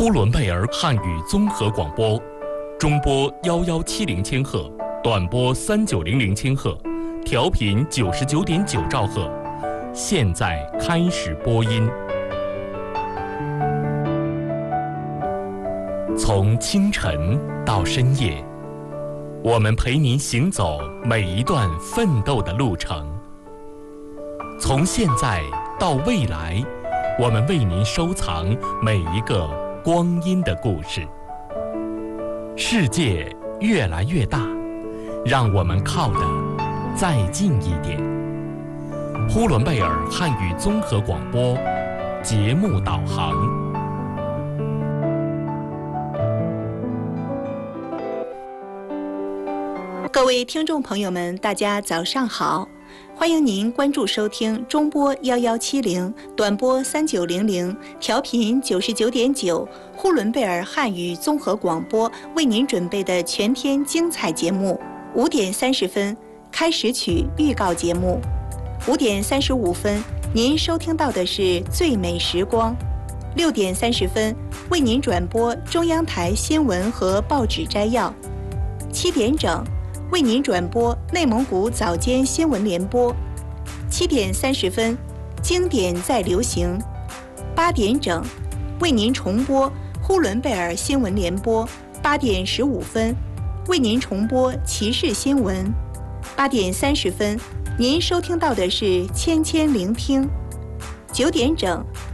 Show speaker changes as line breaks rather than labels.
呼伦贝尔汉语综合广播，中波1170千赫，短波3900千赫，调频99.9兆赫。现在开始播音。从清晨到深夜，我们陪您行走每一段奋斗的路程。从现在到未来，我们为您收藏每一个光阴的故事。世界越来越大，让我们靠得再近一点。呼伦贝尔汉语综合广播节目导航。
各位听众朋友们，大家早上好，欢迎您关注收听中波1170，短波3900，调频99.9，呼伦贝尔汉语综合广播为您准备的全天精彩节目。5点30分，开始曲预告节目。5点35分，您收听到的是最美时光。6点30分，为您转播中央台新闻和报纸摘要。7点整，为您转播内蒙古早间新闻联播。7点30分，经典再流行。8点整，为您重播呼伦贝尔新闻联播。8点15分，为您重播骑士新闻。8点30分，您收听到的是千千聆听。9点整，